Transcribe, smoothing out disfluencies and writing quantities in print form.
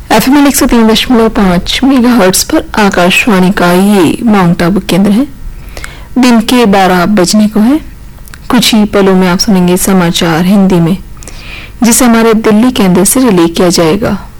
FM 103.5 megahertz पर आकाशवाणी का ये माउंट आबू केंद्र है। दिन के 12 बजने को है। कुछ ही पलों में आप सुनेंगे समाचार हिंदी में, जिसे हमारे दिल्ली केंद्र से रिले किया जाएगा।